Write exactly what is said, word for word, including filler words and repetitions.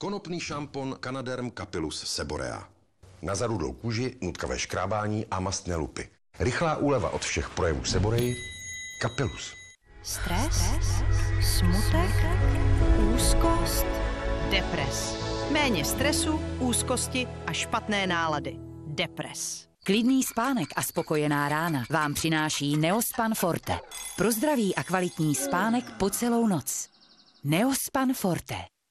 Konopný šampon Canaderm Capillus Seborea. Na zarudlou kůži, nutkavé škrábání a mastné lupy. Rychlá úleva od všech projevů Seboreji. Capillus. Stres, smutek, úzkost, depres. Méně stresu, úzkosti a špatné nálady. Depres. Klidný spánek a spokojená rána vám přináší Neospan Forte. Pro zdravý a kvalitní spánek po celou noc. Neospan Forte.